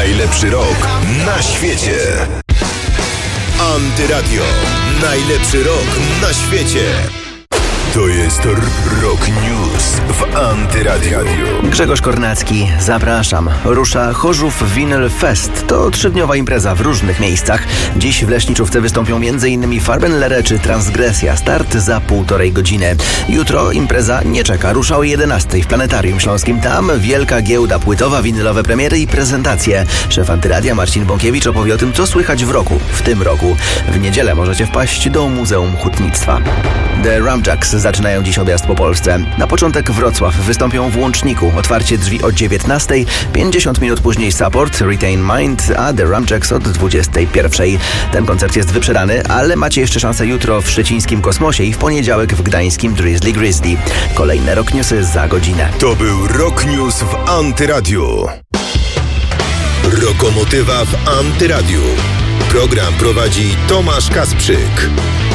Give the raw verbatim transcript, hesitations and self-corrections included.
Najlepszy rok na świecie. Antyradio. Najlepszy rok na świecie. To jest Rock News w Antyradio. Grzegorz Kornacki, zapraszam. Rusza Chorzów Vinyl Fest. To trzydniowa impreza w różnych miejscach. Dziś w Leśniczówce wystąpią m.in. Farbenlere czy Transgresja. Start za półtorej godziny. Jutro impreza nie czeka. Rusza o jedenastej w Planetarium Śląskim. Tam wielka giełda płytowa, winylowe premiery i prezentacje. Szef Antyradia Marcin Bąkiewicz opowie o tym, co słychać w roku, w tym roku. W niedzielę możecie wpaść do Muzeum Hutnictwa. The Ramjacks zaczynają dziś objazd po Polsce. Na początek Wrocław, wystąpią w Łączniku. Otwarcie drzwi o dziewiętnastej, pięćdziesiąt minut później Support, Retain Mind, a The Ramjacks od dwudziestej pierwszej. Ten koncert jest wyprzedany, ale macie jeszcze szansę jutro w szczecińskim Kosmosie i w poniedziałek w gdańskim Drizzly Grizzly. Kolejne Rock Newsy za godzinę. To był Rock News w Antyradiu. Rokomotywa w Antyradiu. Program prowadzi Tomasz Kasprzyk.